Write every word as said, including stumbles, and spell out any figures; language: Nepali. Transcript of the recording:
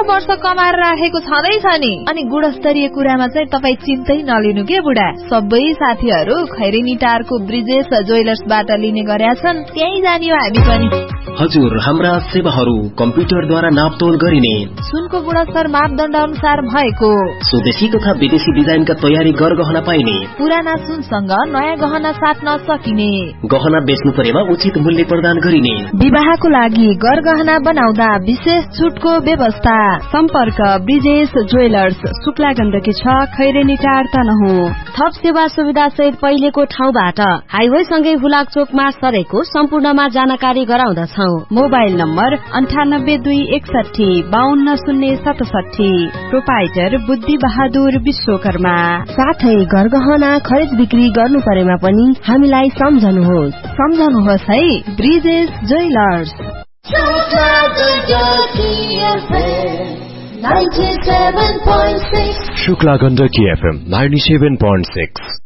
वर्ष कमाएर राखेको छँदैछ नि। अनि गुणस्तरीय कुरामा चाहिँ तपाईँ चिन्तै नलिनु के बुढा, सबै साथीहरू खैरेनी टारको ब्रिजेश ज्वेलर्सबाट लिने गरेका छन्, त्यही जानियो हामी पनि। हजुर, हाम्रा सेवाहरू कम्प्युटरद्वारा नापतोल गरिने, सुनको गुणस्तर मापदण्ड अनुसार भएको, स्वदेशी तथा विदेशी डिजाइनका तयारी गरगहना पाइने, पुराना सुनसँग नयाँ गहना साट्न सकिने, गहना बेच्नु परेमा उचित मूल्य प्रदान गरिने, विवाहको लागि गरगहना बनाउँदा विशेष छुटको व्यवस्था। सम्पर्क ब्रिजेश ज्वेलर्स, शुक्ला गण्डकी छ, खैरेनी टार तनहुँ। थप सेवा सुविधा सहित पहिलेको ठाउँबाट हाइवे सँगै हुलाक चोकमा सरेको सम्पूर्णमा जानकारी गराउँदछौ। मोबाइल नम्बर अन्ठानब्बे दुई एकसठी बाहन्न शून्य सतसठी। प्रोपाइटर बुद्धि बहादुर विश्वकर्मा। साथै गरगहना खरिद बिक्री गर्नु परेमा पनि हामीलाई सम्झनुहोस् सम्झनुहोस् है, Brijesh jewellers. Shukla Gandaki FM ninety seven point six.